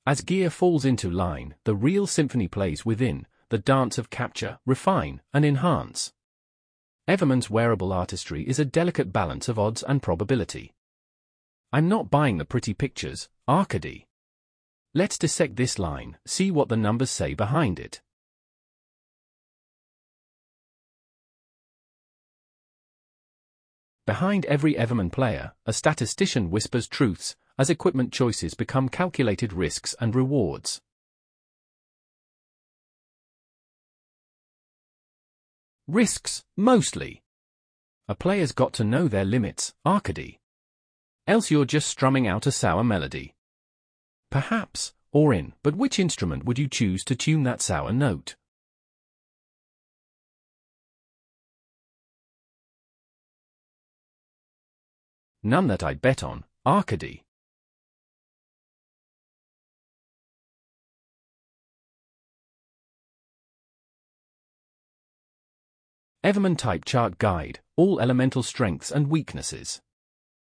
As gear falls into line, the real symphony plays within, the dance of capture, refine, and enhance. Everman's wearable artistry is a delicate balance of odds and probability. I'm not buying the pretty pictures, Arcady. Let's dissect this line, see what the numbers say behind it. Behind every Everman player, a statistician whispers truths, as equipment choices become calculated risks and rewards. Risks, mostly. A player's got to know their limits, Arcady. Else you're just strumming out a sour melody. Perhaps, or in, but which instrument would you choose to tune that sour note? None that I'd bet on, Arcady. Everman Type Chart Guide, all elemental strengths and weaknesses.